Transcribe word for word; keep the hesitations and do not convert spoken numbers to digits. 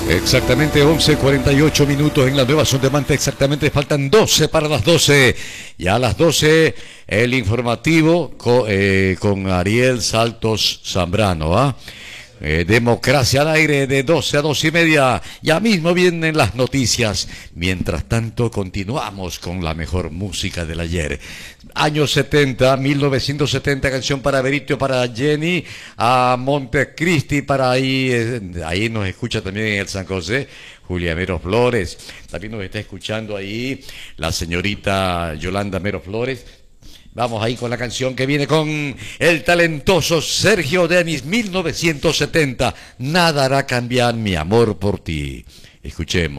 Exactamente once cuarenta y ocho minutos en la nueva Sondemante, exactamente faltan doce para las doce. Y a las doce el informativo con, eh, con Ariel Saltos Zambrano, ¿ah? Eh, democracia al aire de doce a doce y media. Ya mismo vienen las noticias. Mientras tanto, continuamos con la mejor música del ayer. Años setenta, mil novecientos setenta, canción para Berito, para Jenny, a Montecristi, para ahí, eh, ahí nos escucha también en el San José, Julia Mero Flores. También nos está escuchando ahí la señorita Yolanda Mero Flores. Vamos ahí con la canción que viene con el talentoso Sergio Denis, mil novecientos setenta. Nada hará cambiar mi amor por ti. Escuchemos.